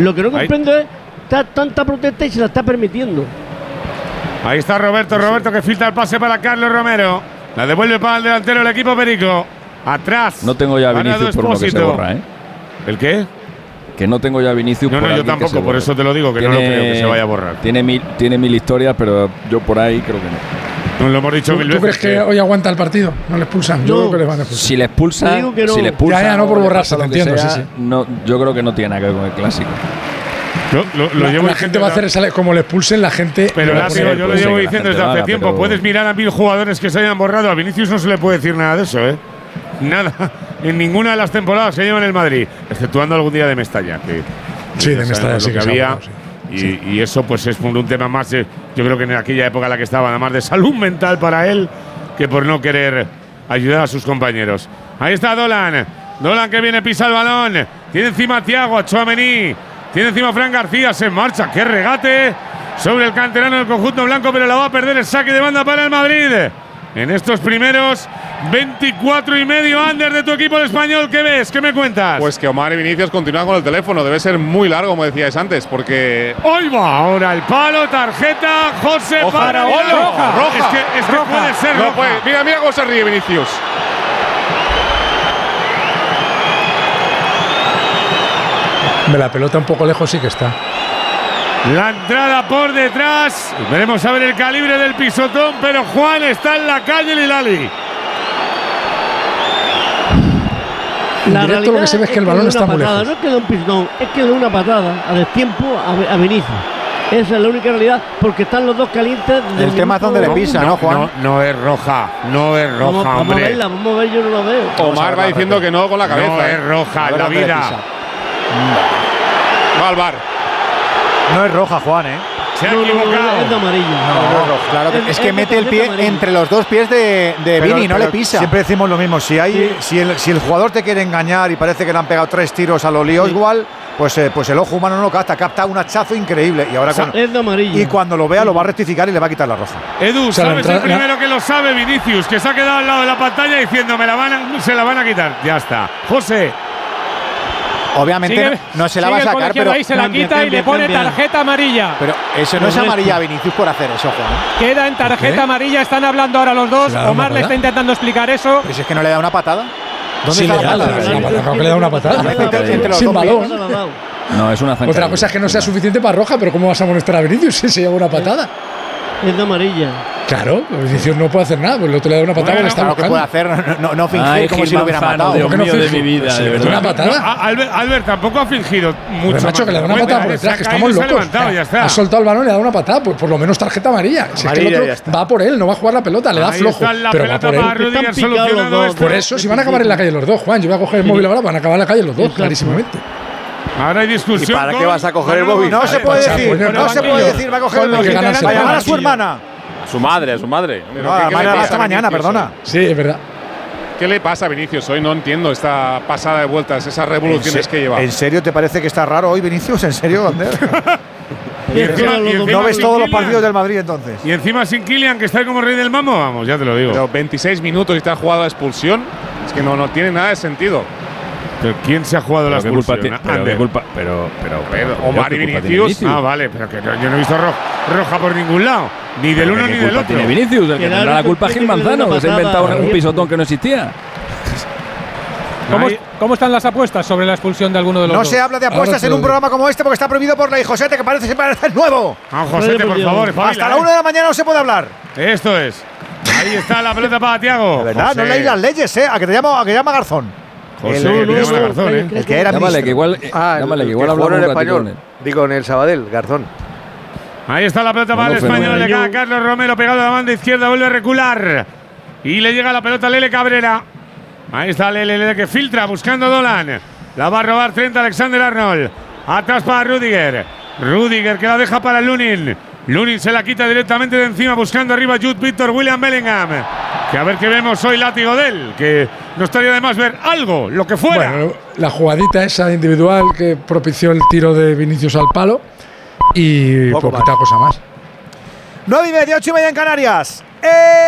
Lo que no comprendo es tanta protesta y se la está permitiendo. Ahí está Roberto que filtra el pase para Carlos Romero. La devuelve para el delantero del equipo perico. Atrás. No tengo ya Vinicius por lo que se borra, ¿eh? ¿El qué? Que no tengo ya Vinicius. No, yo tampoco, por eso te lo digo, que no lo creo que se vaya a borrar. Tiene mil historias, pero yo por ahí creo que no. Nos lo hemos dicho mil veces. ¿Tú crees que hoy aguanta el partido? ¿No le expulsan? Yo creo que les van a expulsar. Si le expulsan, ya, no por borrarse, te entiendo, sí. No, yo creo que no tiene nada que ver con el clásico. La gente va a hacer como le expulsen, la gente. Pero yo lo llevo diciendo desde hace tiempo. Puedes mirar a 1000 jugadores que se hayan borrado. A Vinicius no se le puede decir nada de eso, ¿eh? Nada. En ninguna de las temporadas que lleva en el Madrid, exceptuando algún día de Mestalla. Sí, de Mestalla sí que había. Y eso pues es por un tema más, yo creo que en aquella época en la que estaba, nada más de salud mental para él, que por no querer ayudar a sus compañeros. Ahí está Dolan que viene, pisa el balón, tiene encima a Thiago, a Tchouaméni, tiene encima a Fran García, se marcha, qué regate sobre el canterano del conjunto blanco, pero la va a perder el saque de banda para el Madrid. En estos primeros 24 y medio under de tu equipo el español, ¿qué ves? ¿Qué me cuentas? Pues que Omar y Vinicius continúan con el teléfono. Debe ser muy largo, como decíais antes, porque… ¡Hoy va! Ahora el palo, tarjeta, José para… ¡Roja! Es que puede ser roja. Mira cómo se ríe Vinicius. La pelota un poco lejos sí que está. La entrada por detrás. Veremos a ver el calibre del pisotón, pero Juan está en la calle Lilali. En directo lo que se ve es que el balón está muy lejos. No es que de un pisotón, es que de una patada a destiempo a Vinicius. Esa es la única realidad, porque están los dos calientes. El tema es donde le pisa, ¿no, Juan? No es roja, hombre. Vamos a ver, yo no la veo. Omar va diciendo que no con la cabeza. No es roja en la vida. Va al bar. No es roja, Juan, ¿eh? Se ha equivocado. Es de amarillo. No, claro, es que mete el pie entre los dos pies de Vini, no le pisa. Siempre decimos lo mismo. Si el jugador te quiere engañar y parece que le han pegado 3 tiros a lo lío igual, pues el ojo humano no lo capta un hachazo increíble. Y ahora es de amarillo. Y cuando lo vea lo va a rectificar y le va a quitar la roja. Edu, ¿sabes el primero que lo sabe? Vinicius, que se ha quedado al lado de la pantalla diciendo se la van a quitar. Ya está. José. Obviamente no se la va a sacar, pero ahí se la quita y le pone tarjeta amarilla. Pero eso no es amarilla a Vinicius por hacer eso, Juan. Queda en tarjeta amarilla, están hablando ahora los dos. Omar le está intentando explicar eso. Pero si es que no le da una patada. ¿Dónde está la patada? Creo que le da una patada. Sin balón. No, es una zancadilla. Otra cosa es que no sea suficiente para roja, pero ¿cómo vas a molestar a Vinicius si se lleva una patada? Es de amarilla. Claro, Vinicius no puede hacer nada, pues el otro le da una patada y le está buscando. Lo que puede hacer, no fingir como si lo hubiera matado. Dios mío de mi vida, de verdad. ¿Una patada? Albert tampoco ha fingido mucho. Pero macho, que le da una patada por detrás, que estamos locos. Ha soltado el balón y le da una patada, pues por lo menos tarjeta amarilla. Si es que el otro va por él, no va a jugar la pelota, le da flojo. Pero va por él. Por eso, si van a acabar en la calle los dos, Juan, yo voy a coger el móvil ahora, van a acabar en la calle los dos, clarísimamente. Ahora hay discusión. ¿Y para qué vas a coger el móvil? No se puede decir, no se puede decir, va a coger el móvil. Va a llamar a su hermana. A su madre. No, a la madre hasta mañana, perdona. Sí, es verdad. ¿Qué le pasa a Vinicius hoy? No entiendo esta pasada de vueltas, esas revoluciones que lleva. ¿En serio te parece que está raro hoy, Vinicius? ¿En serio, Ander? Y encima ¿No ves todos los partidos del Madrid entonces? Y encima sin Kylian, que está como rey del mambo, vamos, ya te lo digo. Pero 26 minutos y te ha jugado la expulsión, es que no tiene nada de sentido. ¿Pero quién se ha jugado la expulsión? Pero Omar y Vinicius. Ah, vale, pero que yo no he visto roja por ningún lado. Ni del uno ni del otro. Tiene Vinicius, el que tendrá la culpa es Gil Manzano, que se ha inventado un pisotón que no existía. ¿Cómo están las apuestas sobre la expulsión de alguno de los dos? No se habla de apuestas en un programa como este porque está prohibido por ley. Josete, que parece nuevo. Josete, por favor. Hasta la 1 de la mañana no se puede hablar. Esto es. Ahí está la pelota para Thiago. De verdad, no leí las leyes, ¿eh? A que te llama Garzón. El que era Llámale, que igual hablamos en español. Digo, en el Sabadell, Garzón. Ahí está la pelota para el español. Le cae a Carlos Romero pegado a la banda izquierda. Vuelve a recular. Y le llega la pelota a Lele Cabrera. Ahí está Lele que filtra buscando Dolan. La va a robar 30 Alexander Arnold. Atrás para Rudiger. Rudiger que la deja para Lunin. Lunin se la quita directamente de encima buscando arriba Jude Victor William Bellingham. Que a ver qué vemos hoy látigo de él. Que no estaría de más ver algo, lo que fuera. Bueno, la jugadita esa individual que propició el tiro de Vinicius al palo. Y poquita cosa más. 9:30, 8:30 en Canarias.